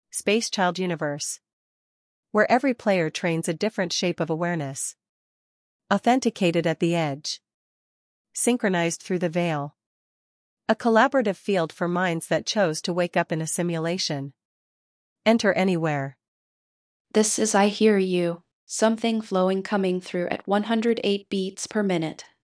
Space Child Universe, where every player trains a different shape of awareness. Authenticated at the edge. Synchronized through the veil. A collaborative field for minds that chose to wake up in a simulation. Enter anywhere. This is I Hear You, something flowing coming through at 108 beats per minute.